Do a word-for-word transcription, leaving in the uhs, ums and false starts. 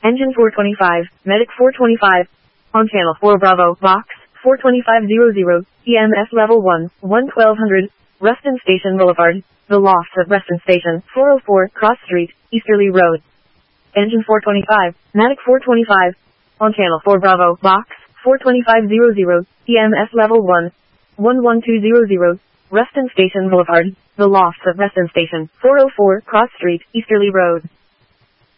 Engine four twenty-five, Medic four twenty-five. On channel four Bravo, Box, four twenty-five hundred, E M S level one, one twelve hundred, Ruston Station Boulevard, the lofts of Ruston Station, four oh four, Cross Street, Easterly Road. Engine four twenty-five, Medic four twenty-five. On channel four Bravo, Box, four twenty-five hundred, E M S level one, one one two hundred, Ruston Station Boulevard, the lofts of Ruston Station, four oh four, Cross Street, Easterly Road.